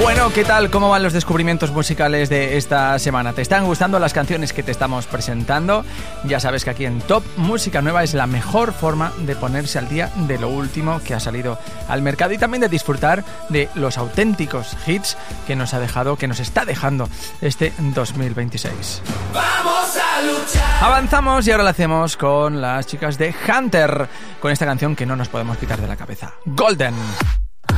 Bueno, ¿qué tal? ¿Cómo van los descubrimientos musicales de esta semana? ¿Te están gustando las canciones que te estamos presentando? Ya sabes que aquí en Top Música Nueva es la mejor forma de ponerse al día de lo último que ha salido al mercado y también de disfrutar de los auténticos hits que nos está dejando este 2026. ¡Vamos a luchar! Avanzamos y ahora lo hacemos con las chicas de Hunter, con esta canción que no nos podemos quitar de la cabeza, Golden.